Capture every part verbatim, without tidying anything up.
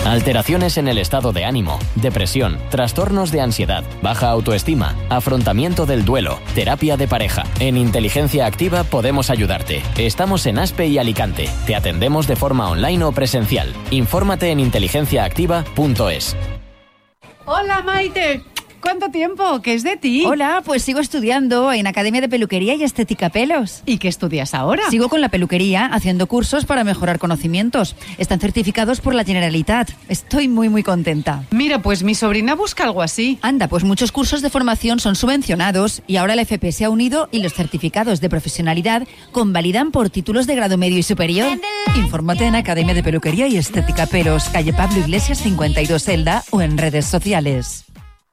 alteraciones en el estado de ánimo, depresión, trastornos de ansiedad, baja autoestima, afrontamiento del duelo, terapia de pareja. En Inteligencia Activa podemos ayudarte. Estamos en Aspe y Alicante. Te atendemos de forma online o presencial. Infórmate en inteligencia activa punto es. Hola, Maite. ¿Cuánto tiempo? ¿Qué es de ti? Hola, pues sigo estudiando en Academia de Peluquería y Estética Pelos. ¿Y qué estudias ahora? Sigo con la peluquería, haciendo cursos para mejorar conocimientos. Están certificados por la Generalitat. Estoy muy, muy contenta. Mira, pues mi sobrina busca algo así. Anda, pues muchos cursos de formación son subvencionados y ahora la F P se ha unido y los certificados de profesionalidad convalidan por títulos de grado medio y superior. Infórmate en Academia de Peluquería y Estética Pelos, calle Pablo Iglesias cincuenta y dos, Elda, o en redes sociales.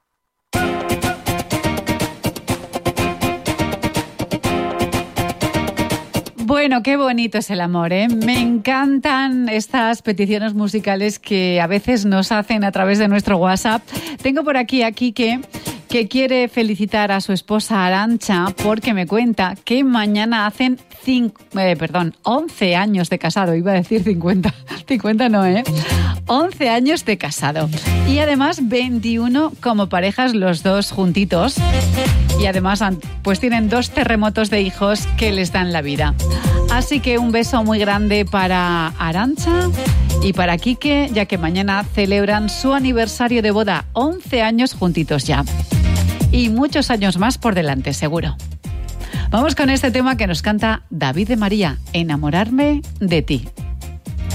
Bueno, qué bonito es el amor, ¿eh? Me encantan estas peticiones musicales que a veces nos hacen a través de nuestro WhatsApp. Tengo por aquí a Quique, que quiere felicitar a su esposa Arantxa porque me cuenta que mañana hacen cinco, eh, perdón, once años de casado. Iba a decir cincuenta. cincuenta no, ¿eh? once años de casado. Y además veintiuno como parejas los dos juntitos. Y además pues tienen dos terremotos de hijos que les dan la vida. Así que un beso muy grande para Arantxa y para Quique, ya que mañana celebran su aniversario de boda, once años juntitos ya. Y muchos años más por delante, seguro. Vamos con este tema que nos canta David de María, Enamorarme de ti.